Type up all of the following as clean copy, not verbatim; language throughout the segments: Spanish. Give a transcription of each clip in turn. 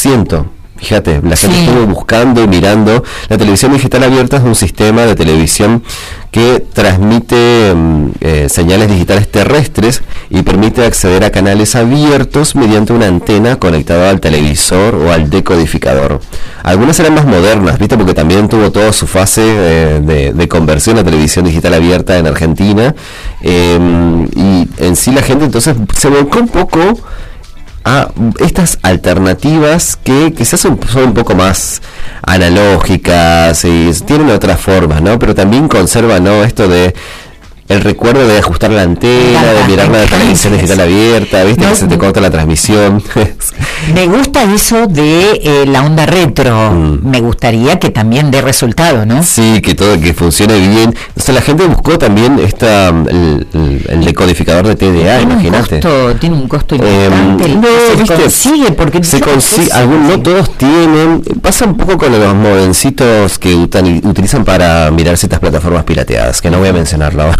100%. Fíjate, la gente estuvo buscando y mirando. La televisión digital abierta es un sistema de televisión que transmite señales digitales terrestres y permite acceder a canales abiertos mediante una antena conectada al televisor o al decodificador. Algunas eran más modernas, ¿viste? Porque también tuvo toda su fase de conversión a televisión digital abierta en Argentina. Y en sí la gente entonces se volcó un poco a estas alternativas que quizás son un poco más analógicas y tienen otras formas, ¿no? Pero también conservan, ¿no?, esto de el recuerdo de ajustar la antena, de mirar la televisión digital abierta, ¿viste? No, que se te corta la transmisión. Me gusta eso de la onda retro. Me gustaría que también dé resultado, ¿no? Sí, que todo, que funcione bien. O sea, la gente buscó también el decodificador de TDA, imagínate. Tiene un costo importante. Se consigue, porque se consigue, no todos tienen. Pasa un poco con los modencitos que utilizan para mirar ciertas plataformas pirateadas, que no voy a mencionarlo ahora.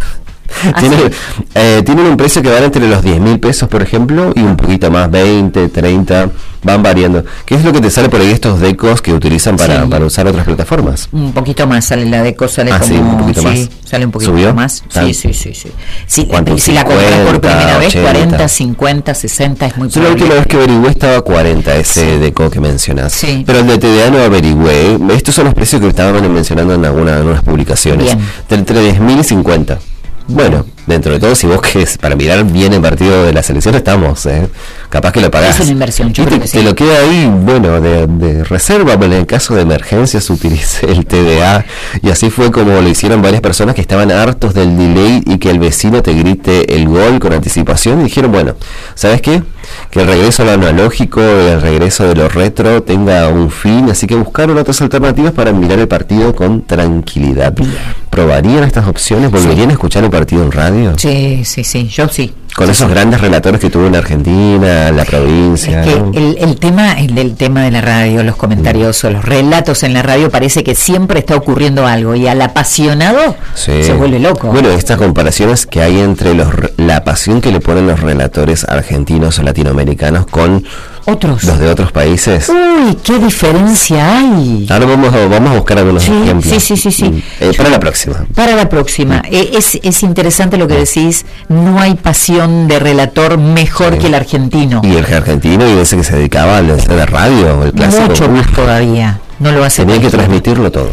Tienen un precio que va entre los 10.000 pesos, por ejemplo, y un poquito más, 20, 30, van variando. ¿Qué es lo que te sale por ahí estos decos que utilizan para usar otras plataformas? Un poquito más sale la deco, sale como... un poquito más. Sale un poquito ¿Subió? más. Sí. Si 50, la compras por primera vez, 80. 40, 50, 60 es muy probable. La última vez que averigüé estaba 40 ese deco que mencionas. Sí. Pero el de TDA no averigüé. Estos son los precios que estaban mencionando en algunas publicaciones. Bien. Entre 10.000 y 50. Bueno, dentro de todo, si vos querés para mirar bien el partido de la selección, estamos, capaz que lo pagás. Es una inversión, yo creo que sí. Te lo queda ahí, bueno, de reserva, pero en el caso de emergencias utilicé el TDA, y así fue como lo hicieron varias personas que estaban hartos del delay y que el vecino te grite el gol con anticipación, y dijeron, bueno, ¿sabes qué? Que el regreso a lo analógico, el regreso de lo retro tenga un fin, así que buscaron otras alternativas para mirar el partido con tranquilidad. ¿Probarían estas opciones? ¿Volverían a escuchar el partido en radio? Sí, yo sí. Con esos grandes relatores que tuvo en Argentina, la provincia. Es que ¿no? el tema de la radio, los comentarios o los relatos en la radio, parece que siempre está ocurriendo algo y al apasionado se vuelve loco. Bueno, estas comparaciones que hay entre la pasión que le ponen los relatores argentinos o latinoamericanos con los de otros países. Uy, qué diferencia hay. Ahora vamos a buscar algunos ejemplos. Sí. Para la próxima. Para la próxima. Es interesante lo que decís. No hay pasión de relator mejor que el argentino. Y el argentino, y ese que se dedicaba a la radio, el clásico. Mucho más todavía. No lo hace. Tenía que transmitirlo todo.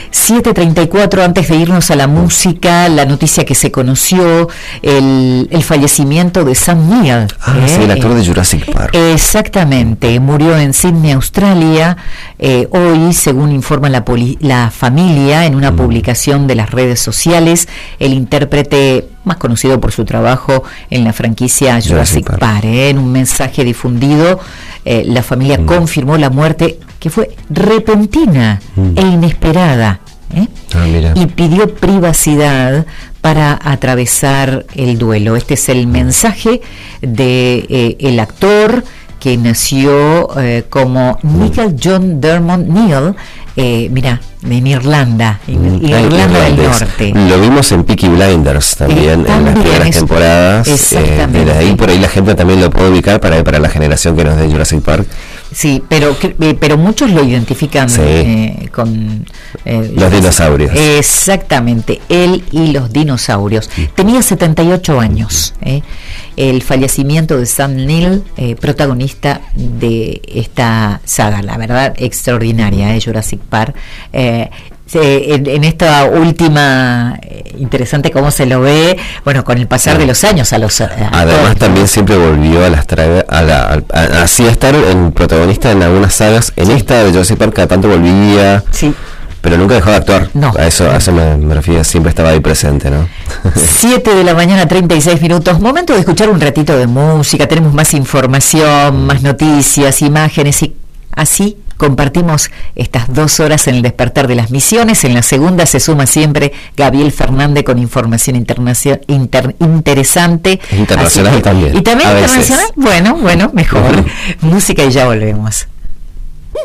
7:34, antes de irnos a la música, la noticia que se conoció, el fallecimiento de Sam Neill. Sí, el actor de Jurassic Park. Exactamente, murió en Sydney, Australia. Hoy, según informa la familia, en una publicación de las redes sociales, el intérprete más conocido por su trabajo en la franquicia Jurassic Park. En un mensaje difundido, la familia confirmó la muerte, que fue repentina e inesperada, y pidió privacidad para atravesar el duelo. Este es el mensaje de el actor que nació como Nigel John Dermot Neill, en Irlanda, Irlanda del Norte. Lo vimos en Peaky Blinders también en las primeras temporadas. Exactamente. De ahí por ahí la gente también lo puede ubicar para la generación que nos de Jurassic Park. Sí, pero muchos lo identifican con los dinosaurios. Exactamente, él y los dinosaurios. Tenía 78 años. El fallecimiento de Sam Neill, protagonista de esta saga, la verdad, extraordinaria, Jurassic Park. En esta última, interesante cómo se lo ve, bueno, con el pasar de los años además también siempre volvió así a estar en protagonista en algunas sagas. En esta de Jurassic Park cada tanto volvía, pero nunca dejó de actuar. A eso me refiero, siempre estaba ahí presente, ¿no? 7:36 a.m, momento de escuchar un ratito de música. Tenemos más información, más noticias, imágenes, y así compartimos estas 2 horas en el despertar de las misiones. En la segunda se suma siempre Gabriel Fernández con información interesante. Internacional también. Y también internacional. Bueno, mejor. Música y ya volvemos.